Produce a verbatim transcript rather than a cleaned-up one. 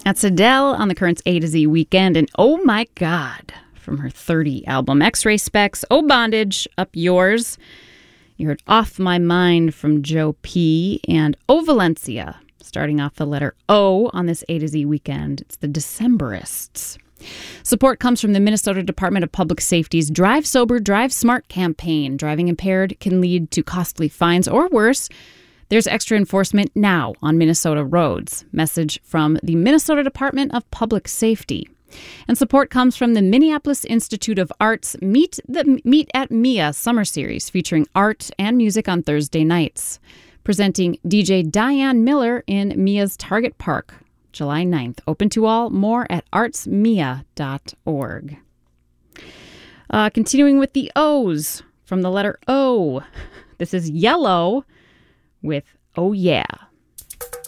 That's Adele on the Currents A to Z Weekend. And oh my God, from her thirty album, X-Ray Specs, Oh Bondage, Up Yours. You heard Off My Mind from Joe P. and Oh Valencia, starting off the letter O on this A to Z Weekend. It's the Decemberists. Support comes from the Minnesota Department of Public Safety's Drive Sober, Drive Smart campaign. Driving impaired can lead to costly fines or worse. There's extra enforcement now on Minnesota roads. Message from the Minnesota Department of Public Safety. And support comes from the Minneapolis Institute of Arts Meet the Meet at Mia Summer Series, featuring art and music on Thursday nights. Presenting D J Diane Miller in Mia's Target Park, July ninth. Open to all. More at arts mia dot org. Uh, continuing with the O's from the letter O. This is Yellow with Oh Yeah.